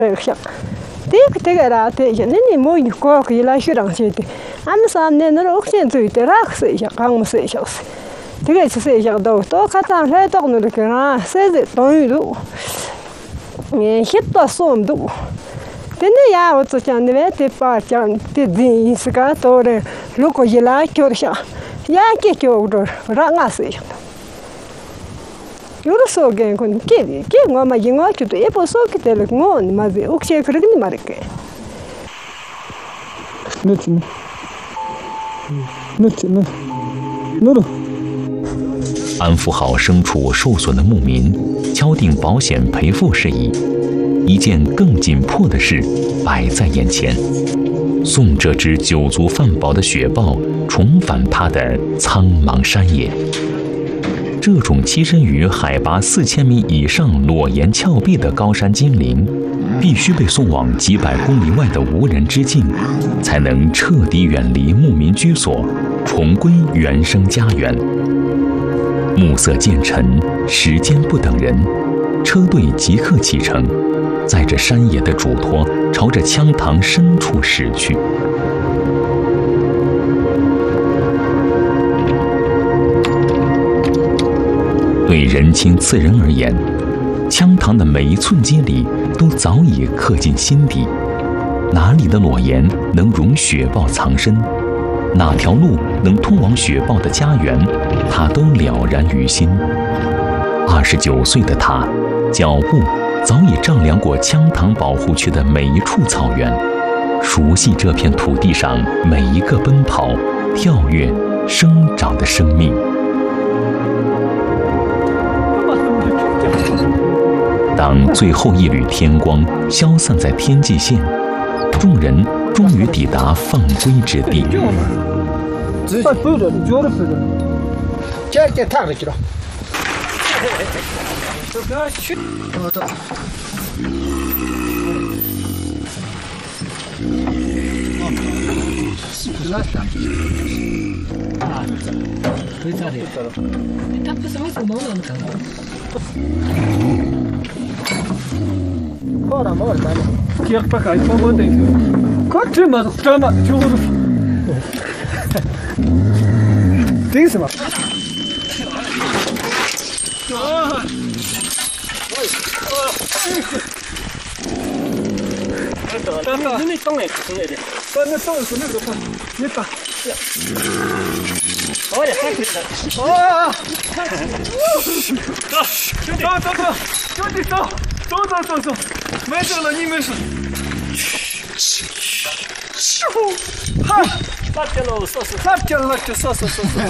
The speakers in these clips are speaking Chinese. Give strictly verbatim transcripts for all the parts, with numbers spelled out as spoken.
Dik tigara te nini muy ko ki la shirang chete. Am sam ne no okchen tu te rak se ya kang se ya se. Tige se ya do to kata le to no ke na se de to yu. Ni hit to som du. Tene ya o to chan ne te pa chan te din ska to re lu ko yela kyor sha. Ya ke kyo do ra nga se ya. Yoro so gen kon ke ke ngoma jingo chu e po so ke te le ngon ma be ok che kre ni mare ke Nut nut nut nut 安抚好牲畜受损的牧民，敲定保险赔付事宜，一件更紧迫的事摆在眼前：送这只酒足饭饱的雪豹重返它的苍茫山野。这种栖身于海拔四千米以上裸岩峭壁的高山精灵，必须被送往几百公里外的无人之境，才能彻底远离牧民居所，重归原生家园。暮色渐沉，时间不等人，车队即刻启程，载着山野的嘱托，朝着羌塘深处驶去。对人亲刺人而言，羌塘的每一寸肌理都早已刻进心底。哪里的裸岩能容雪豹藏身？哪条路能通往雪豹的家园？他都了然于心。二十九岁的他，脚步早已丈量过羌塘保护区的每一处草原，熟悉这片土地上每一个奔跑、跳跃、生长的生命。当最后一缕天光消散在天际线，众人终于抵达放归之地。 Ora, morta. Kiek pakai pomote. Kotre ma trama churu. Tens ma. Ini tong ek tong ek. Tong tong tong ek tong. Ni pa. Oh ya, sakit. Oh. Go go go. Go go. 走走走走，没事了，你没事。师傅，哈，拉起了，说是拉起了，拉起，说说说说。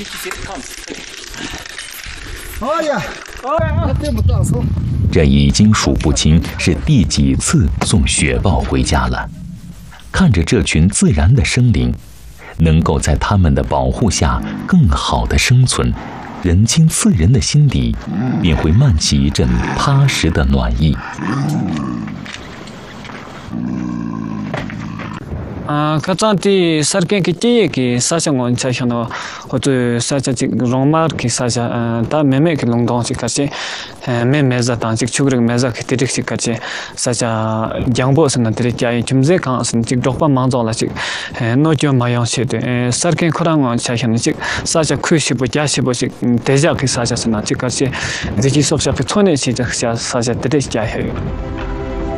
哎呀，哎呀，这不大手。 这已经数不清是第几次送雪豹回家了。看着这群自然的生灵，能够在他们的保护下更好的生存。人亲刺人的心底，便会漫起一阵踏实的暖意。 啊，可张的sarken ki tiye ki sacha ngon cha chano hotu sacha chik rongmar ki sacha ta meme ki longdong chi kache me meza tang chik chugrek meza ki tirik chi kache sacha jangbo san tiri tya chumze kang san chik dokpa mangzo la chik no jo mayang che de sarken khorang ngon cha chano chik sacha khushi bo ja shi bo chik deja ki sacha san chik kache deji sok cha ki chone chi cha sacha tiri tya he